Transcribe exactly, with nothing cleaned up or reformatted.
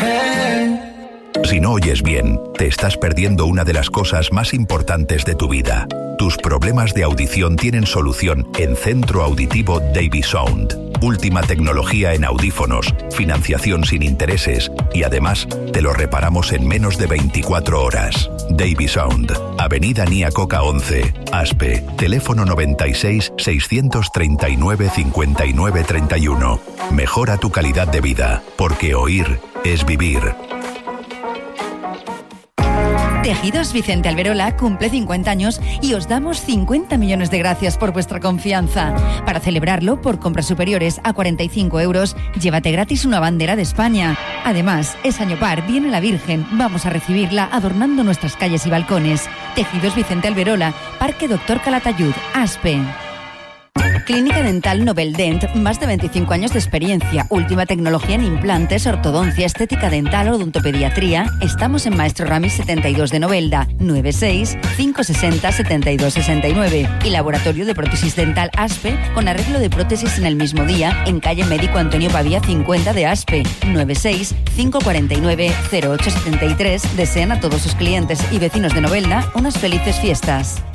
Si no oyes bien, te estás perdiendo una de las cosas más importantes de tu vida. Tus problemas de audición tienen solución en Centro Auditivo Davisound. Última tecnología en audífonos, financiación sin intereses y además te lo reparamos en menos de veinticuatro horas. Davisound, Avenida Nia Coca once, Aspe, teléfono noventa y seis, seiscientos treinta y nueve, cincuenta y nueve, treinta y uno. Mejora tu calidad de vida, porque oír es vivir. Tejidos Vicente Alberola cumple cincuenta años y os damos cincuenta millones de gracias por vuestra confianza. Para celebrarlo, por compras superiores a cuarenta y cinco euros, llévate gratis una bandera de España. Además, es año par, viene la Virgen, vamos a recibirla adornando nuestras calles y balcones. Tejidos Vicente Alberola, Parque Doctor Calatayud, Aspe. Clínica Dental Noveldent, más de veinticinco años de experiencia, última tecnología en implantes, ortodoncia, estética dental, odontopediatría. Estamos en Maestro Ramis setenta y dos de Novelda, noventa y seis, quinientos sesenta, setenta y dos sesenta y nueve. Y Laboratorio de Prótesis Dental Aspe, con arreglo de prótesis en el mismo día, en calle Médico Antonio Pavía cincuenta de Aspe, noventa y seis, quinientos cuarenta y nueve, cero ocho setenta y tres. Desean a todos sus clientes y vecinos de Novelda unas felices fiestas.